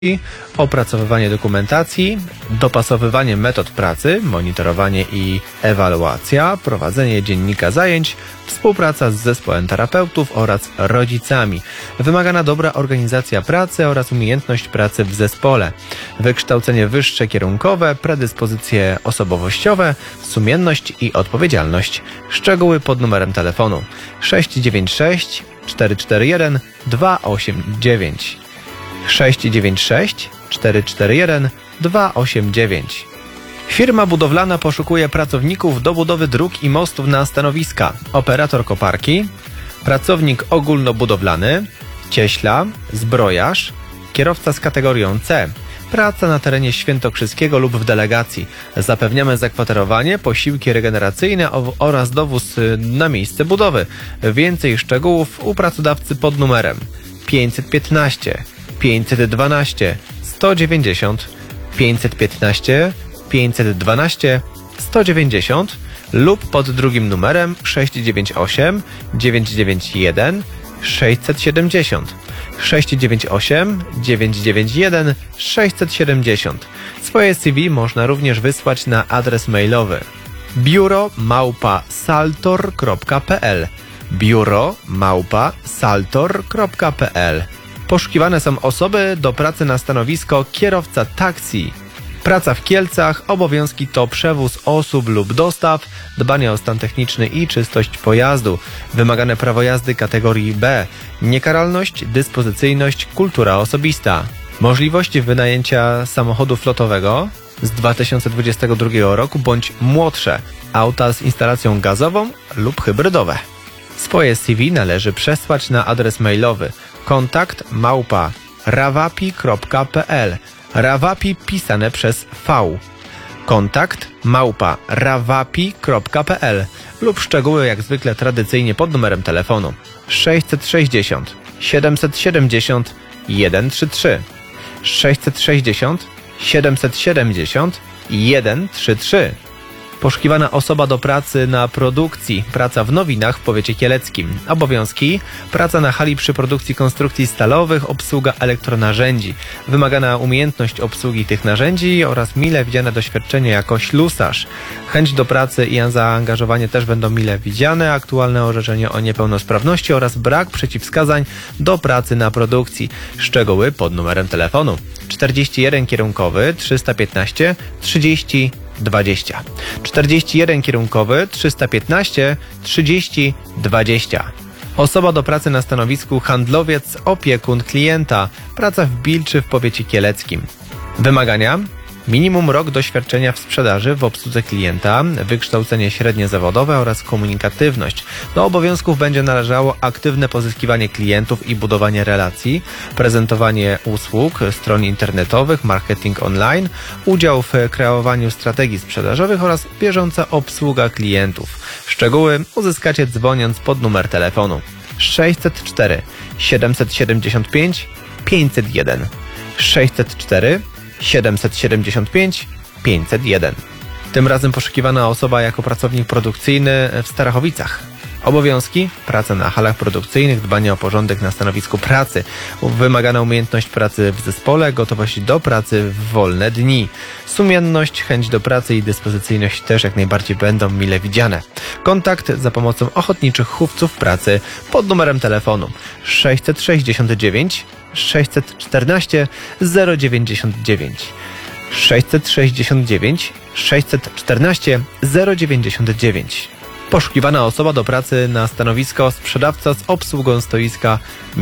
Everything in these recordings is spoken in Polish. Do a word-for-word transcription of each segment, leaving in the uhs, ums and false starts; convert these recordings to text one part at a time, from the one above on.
opracowywanie dokumentacji, dopasowywanie metod pracy, monitorowanie i ewaluacja, prowadzenie dziennika zajęć, współpraca z zespołem terapeutów oraz rodzicami. Wymagana dobra organizacja pracy oraz umiejętność pracy w zespole. Wykształcenie wyższe kierunkowe, predyspozycje osobowościowe, sumienność i odpowiedzialność. Szczegóły pod numerem telefonu sześć dziewięć sześć cztery cztery jeden dwa osiem dziewięć. sześć dziewięć sześć cztery cztery jeden dwa osiem dziewięć. Firma budowlana poszukuje pracowników do budowy dróg i mostów na stanowiska: operator koparki, pracownik ogólnobudowlany, cieśla, zbrojarz, kierowca z kategorią C. Praca na terenie świętokrzyskiego lub w delegacji. Zapewniamy zakwaterowanie, posiłki regeneracyjne oraz dowóz na miejsce budowy. Więcej szczegółów u pracodawcy pod numerem pięćset piętnaście pięćset dwanaście sto dziewięćdziesiąt, pięćset piętnaście pięćset dwanaście sto dziewięćdziesiąt lub pod drugim numerem sześć dziewięć osiem dziewięć dziewięć jeden sześćset siedemdziesiąt, sześć dziewięć osiem dziewięć dziewięć jeden sześćset siedemdziesiąt. Swoje C V można również wysłać na adres mailowy biuro małpa saltor kropka p l biuro małpa saltor kropka p l. Poszukiwane są osoby do pracy na stanowisko kierowca taksi. Praca w Kielcach, obowiązki to przewóz osób lub dostaw, dbanie o stan techniczny i czystość pojazdu. Wymagane prawo jazdy kategorii B, niekaralność, dyspozycyjność, kultura osobista. Możliwości wynajęcia samochodu flotowego z dwa tysiące dwudziestego drugiego roku bądź młodsze, auta z instalacją gazową lub hybrydowe. Swoje C V należy przesłać na adres mailowy kontakt małpa rawapi kropka p l. Rawapi pisane przez V. Kontakt małpa rawapi kropka p l lub szczegóły jak zwykle tradycyjnie pod numerem telefonu sześćset sześćdziesiąt siedemset siedemdziesiąt sto trzydzieści trzy, sześćset sześćdziesiąt siedemset siedemdziesiąt sto trzydzieści trzy. Poszukiwana osoba do pracy na produkcji. Praca w Nowinach w powiecie kieleckim. Obowiązki: praca na hali przy produkcji konstrukcji stalowych, obsługa elektronarzędzi. Wymagana umiejętność obsługi tych narzędzi oraz mile widziane doświadczenie jako ślusarz. Chęć do pracy i zaangażowanie też będą mile widziane. Aktualne orzeczenie o niepełnosprawności oraz brak przeciwwskazań do pracy na produkcji. Szczegóły pod numerem telefonu czterdzieści jeden kierunkowy trzysta piętnaście trzydzieści dwadzieścia, czterdzieści jeden kierunkowy trzysta piętnaście trzydzieści dwadzieścia. Osoba do pracy na stanowisku handlowiec opiekun klienta. Praca w Bilczy w powiecie kieleckim. Wymagania: minimum rok doświadczenia w sprzedaży w obsłudze klienta, wykształcenie średnie zawodowe oraz komunikatywność. Do obowiązków będzie należało aktywne pozyskiwanie klientów i budowanie relacji, prezentowanie usług, stron internetowych, marketing online, udział w kreowaniu strategii sprzedażowych oraz bieżąca obsługa klientów. Szczegóły uzyskacie dzwoniąc pod numer telefonu sześćset cztery siedemset siedemdziesiąt pięć pięćset jeden, sześćset cztery siedemset siedemdziesiąt pięć pięćset jeden. Tym razem poszukiwana osoba jako pracownik produkcyjny w Starachowicach. Obowiązki: praca na halach produkcyjnych, dbanie o porządek na stanowisku pracy. Wymagana umiejętność pracy w zespole, gotowość do pracy w wolne dni. Sumienność, chęć do pracy i dyspozycyjność też jak najbardziej będą mile widziane. Kontakt za pomocą ochotniczych chówców pracy pod numerem telefonu sześćset sześćdziesiąt dziewięć sześćset czternaście zero dziewięćdziesiąt dziewięć, sześćset sześćdziesiąt dziewięć sześćset czternaście zero dziewięćdziesiąt dziewięć. Poszukiwana osoba do pracy na stanowisko sprzedawca z obsługą stoiska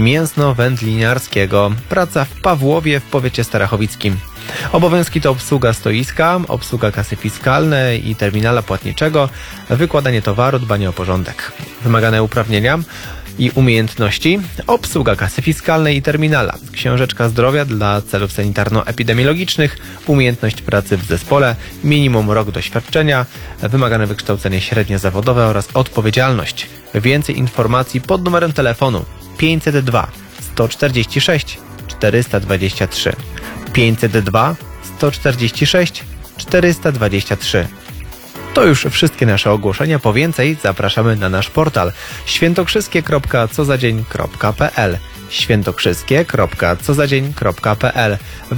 mięsno-wędliniarskiego. Praca w Pawłowie w powiecie starachowickim. Obowiązki to obsługa stoiska, obsługa kasy fiskalnej i terminala płatniczego, wykładanie towaru, dbanie o porządek. Wymagane uprawnienia i umiejętności: obsługa kasy fiskalnej i terminala, książeczka zdrowia dla celów sanitarno-epidemiologicznych, umiejętność pracy w zespole, minimum rok doświadczenia, wymagane wykształcenie średnie zawodowe oraz odpowiedzialność. Więcej informacji pod numerem telefonu pięćset dwa sto czterdzieści sześć czterysta dwadzieścia trzy, pięćset dwa sto czterdzieści sześć czterysta dwadzieścia trzy. To już wszystkie nasze ogłoszenia. Po więcej zapraszamy na nasz portal świętokrzyskie kropka co za dzień kropka p l. świętokrzyskie kropka cozadzień kropka p l.